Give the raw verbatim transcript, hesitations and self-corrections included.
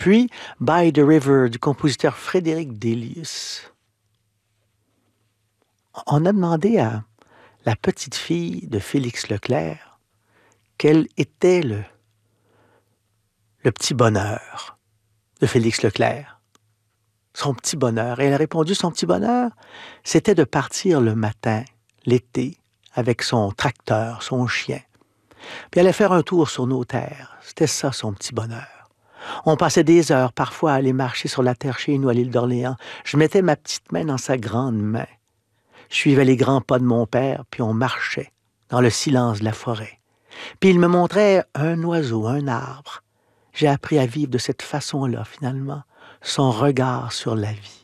Puis, By the River du compositeur Frédéric Delius. On a demandé à la petite fille de Félix Leclerc quel était le, le petit bonheur de Félix Leclerc. Son petit bonheur. Et elle a répondu, son petit bonheur, c'était de partir le matin, l'été, avec son tracteur, son chien. Puis elle allait faire un tour sur nos terres. C'était ça, son petit bonheur. On passait des heures, parfois, à aller marcher sur la terre chez nous, à l'île d'Orléans. Je mettais ma petite main dans sa grande main. Je suivais les grands pas de mon père, puis on marchait dans le silence de la forêt. Puis il me montrait un oiseau, un arbre. J'ai appris à vivre de cette façon-là, finalement, son regard sur la vie.